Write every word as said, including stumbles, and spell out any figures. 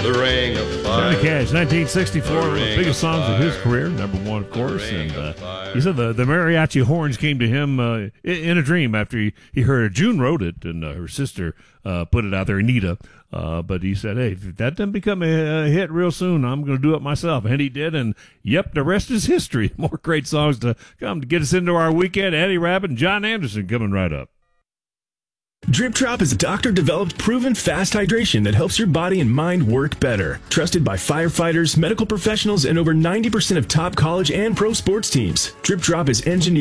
The Ring of Fire. Johnny Cash, nineteen sixty-four, one of the Ring biggest of songs of his Fire. career, number one, of course. Ring And of uh, Fire. he said the, the mariachi horns came to him uh, in, in a dream after he, he heard it. June wrote it, and uh, her sister uh, put it out there, Anita. Uh, but he said, hey, if that doesn't become a, a hit real soon, I'm going to do it myself. And he did, and yep, the rest is history. More great songs to come to get us into our weekend. Eddie Rabbit and John Anderson coming right up. Drip Drop is a doctor-developed, proven fast hydration that helps your body and mind work better. Trusted by firefighters, medical professionals, and over ninety percent of top college and pro sports teams. Drip Drop is engineered